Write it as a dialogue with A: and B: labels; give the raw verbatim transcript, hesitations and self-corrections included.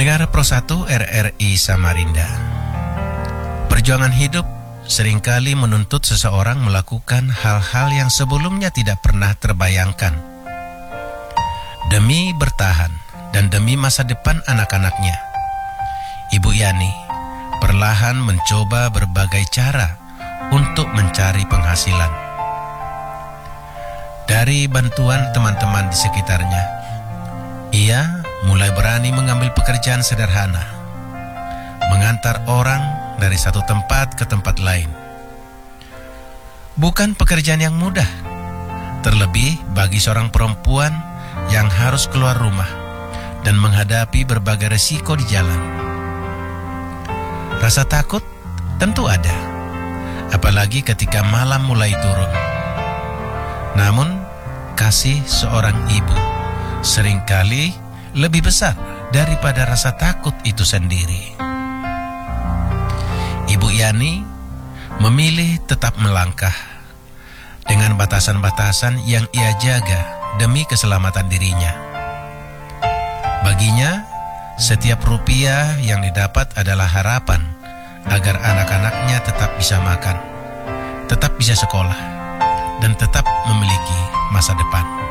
A: Pendengar Pro satu R R I Samarinda, perjuangan hidup seringkali menuntut seseorang melakukan hal-hal yang sebelumnya tidak pernah terbayangkan. Demi bertahan dan demi masa depan anak-anaknya, Ibu Yani perlahan mencoba berbagai cara untuk mencari penghasilan. Dari bantuan teman-teman di sekitarnya, ia mulai berani mengambil pekerjaan sederhana, mengantar orang dari satu tempat ke tempat lain. Bukan pekerjaan yang mudah, terlebih bagi seorang perempuan yang harus keluar rumah dan menghadapi berbagai resiko di jalan. Rasa takut tentu ada, apalagi ketika malam mulai turun. Namun, kasih seorang ibu seringkali lebih besar daripada rasa takut itu sendiri. Ibu Yani memilih tetap melangkah dengan batasan-batasan yang ia jaga demi keselamatan dirinya. Baginya, setiap rupiah yang didapat adalah harapan agar anak-anaknya tetap bisa makan, tetap bisa sekolah, dan tetap memiliki masa depan.